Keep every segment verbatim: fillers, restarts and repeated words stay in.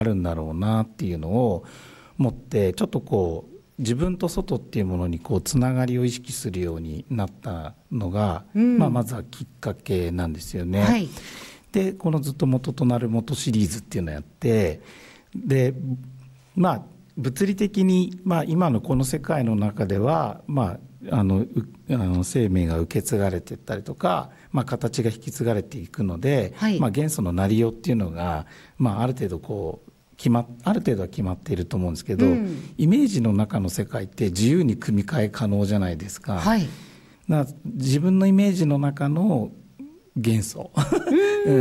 あるんだろうなっていうのを持って、ちょっとこう自分と外っていうものにこうつながりを意識するようになったのが、うんまあ、まずはきっかけなんですよね。はい、でこのずっと元となる元シリーズっていうのをやって、でまあ物理的に、まあ、今のこの世界の中では、まあ、あのあの生命が受け継がれていったりとか、まあ、形が引き継がれていくので、はいまあ、元素のなりようっていうのが、まあ、ある程度こう決まある程度は決まっていると思うんですけど、うん、イメージの中の世界って自由に組み替え可能じゃないですか。はい、だから自分のイメージの中の元素うん、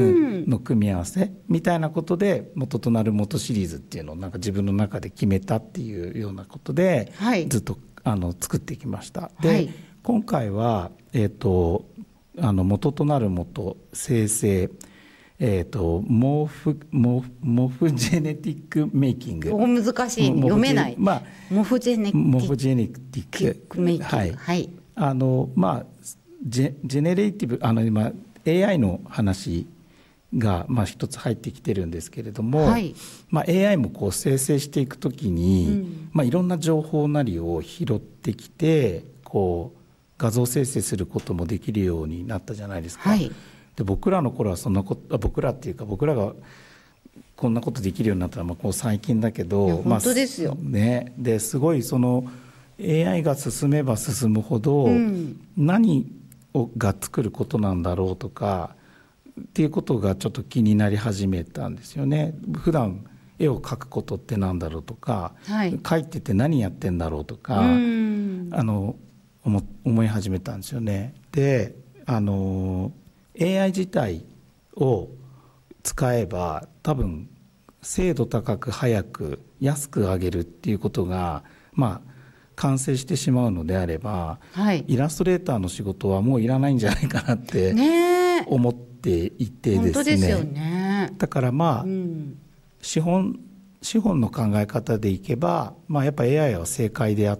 の組み合わせみたいなことで元となる元シリーズっていうのをなんか自分の中で決めたっていうようなことで、はい、ずっとあの作ってきました。で、はい、今回は、えーと、あの元となる元生成えー、とモーフモーモーフジェネティックメイキング、 お難しい読めない、まあ、モフジェネティックメイキング、はいはい、 あのまあジェ、ジェネレーティブあの今 エーアイ の話がまあ一つ入ってきてるんですけれども、はいまあ、エーアイ もこう生成していくときに、うんまあ、いろんな情報なりを拾ってきてこう画像生成することもできるようになったじゃないですか。はいで僕らの頃はそんなこと僕らっていうか僕らがこんなことできるようになったのはまあこう最近だけど本当ですよ、 まあね、ですごいその エーアイ が進めば進むほど何をが作ることなんだろうとかっていうことがちょっと気になり始めたんですよね。普段絵を描くことってなんだろうとか、はい、描いてて何やってんだろうとかあの 思, 思い始めたんですよね。であのエーアイ 自体を使えば多分精度高く早く安く上げるっていうことがまあ完成してしまうのであれば、はい、イラストレーターの仕事はもういらないんじゃないかなって思っていてですね。 本当ですよね。 だからまあ、うん、資本資本の考え方でいけば、まあ、やっぱ エーアイ は正解であって、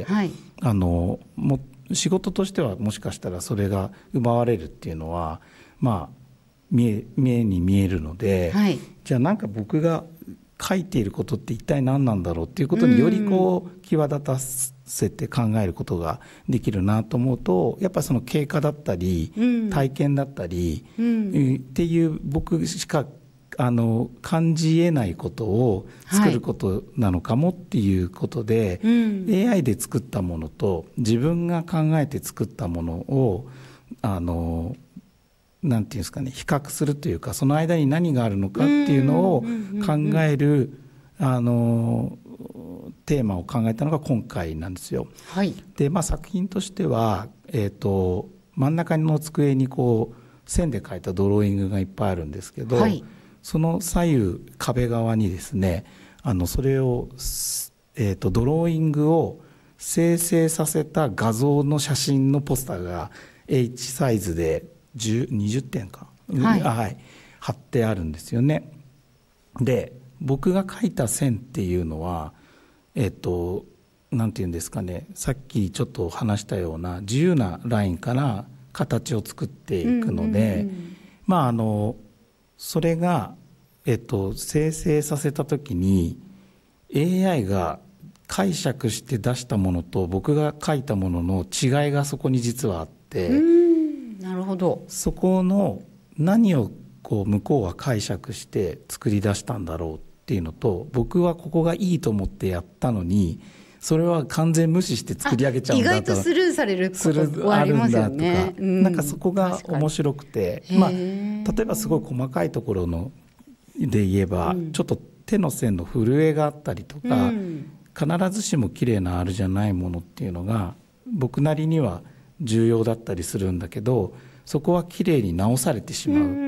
はい、あのも仕事としてはもしかしたらそれが奪われるっていうのはまあ見え、目に見えるので、はい、じゃあなんか僕が書いていることって一体何なんだろうっていうことによりこう際立たせて考えることができるなと思うと、やっぱりその経過だったり体験だったりっていう僕しかあの感じえないことを作ることなのかもっていうことで、はいうん、エーアイ で作ったものと自分が考えて作ったものをあのなんていうんですかね、比較するというかその間に何があるのかっていうのを考えるあのテーマを考えたのが今回なんですよ。はい、で、まあ、作品としては、えーと、真ん中の机にこう線で描いたドローイングがいっぱいあるんですけど、はいその左右壁側にですねあのそれを、えーと、ドローイングを生成させた画像の写真のポスターが H サイズでじゅう、にじゅってんか、はいはい、貼ってあるんですよね。で僕が描いた線っていうのはえっ、ー、となんていうんですかね、さっきちょっと話したような自由なラインから形を作っていくので、うんうんうん、まああのそれが、えっと、生成させた時に エーアイ が解釈して出したものと僕が書いたものの違いがそこに実はあって、うーんなるほど。 そこの何をこう向こうは解釈して作り出したんだろうっていうのと、僕はここがいいと思ってやったのにそれは完全無視して作り上げちゃうんだと、 意外とスルーされることはありますよね。 うん、なんかそこが面白くて、まあ、例えばすごい細かいところので言えば、うん、ちょっと手の線の震えがあったりとか、うん、必ずしも綺麗なあるじゃないものっていうのが僕なりには重要だったりするんだけど、そこは綺麗に直されてしまう、うんうんうんうん、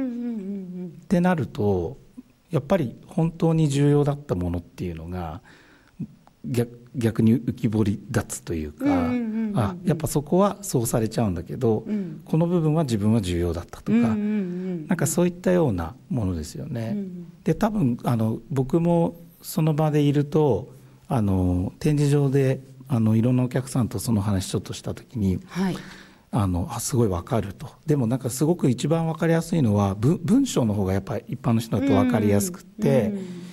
ってなるとやっぱり本当に重要だったものっていうのが逆逆に浮き彫り立つというか、うんうんうんうん、あやっぱそこはそうされちゃうんだけど、うん、この部分は自分は重要だったとか、うんうんうん、なんかそういったようなものですよね。うん、で多分あの僕もその場でいるとあの展示場であのいろんなお客さんとその話ちょっとした時に、はい、あのあすごい分かると。でもなんかすごく一番分かりやすいのは文章の方がやっぱり一般の人だと分かりやすくて、うんうん